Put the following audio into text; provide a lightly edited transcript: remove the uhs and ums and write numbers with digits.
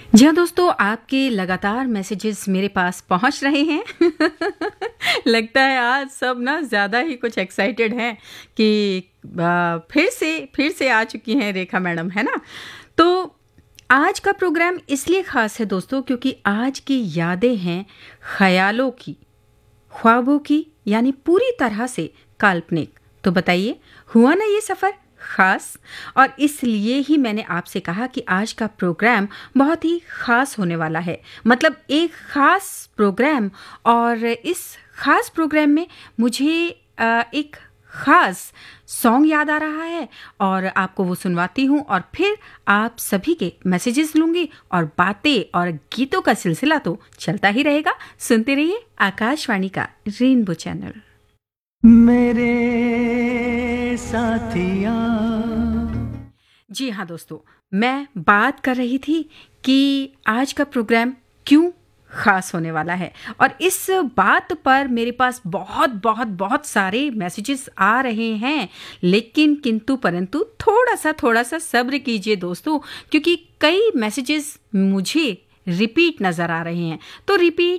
जी हाँ दोस्तों, आपके लगातार मैसेजेस मेरे पास पहुंच रहे हैं। लगता है आज सब ना ज़्यादा ही कुछ एक्साइटेड हैं कि फिर से आ चुकी हैं रेखा मैडम, है ना? तो आज का प्रोग्राम इसलिए ख़ास है दोस्तों क्योंकि आज की यादें हैं ख़यालों की, ख्वाबों की, यानी पूरी तरह से काल्पनिक। तो बताइए, हुआ ना ये सफ़र खास? और इसलिए ही मैंने आपसे कहा कि आज का प्रोग्राम बहुत ही खास होने वाला है। मतलब एक खास प्रोग्राम, और इस खास प्रोग्राम में मुझे एक खास सॉन्ग याद आ रहा है और आपको वो सुनवाती हूँ, और फिर आप सभी के मैसेजेस लूँगी और बातें और गीतों का सिलसिला तो चलता ही रहेगा। सुनते रहिए आकाशवाणी का रेनबो चैनल। मेरे साथिया। जी हाँ दोस्तों, मैं बात कर रही थी कि आज का प्रोग्राम क्यों खास होने वाला है, और इस बात पर मेरे पास बहुत बहुत बहुत सारे मैसेजेस आ रहे हैं। लेकिन किंतु परंतु थोड़ा सा सब्र कीजिए दोस्तों, क्योंकि कई मैसेजेस मुझे रिपीट नज़र आ रहे हैं। तो रिपीट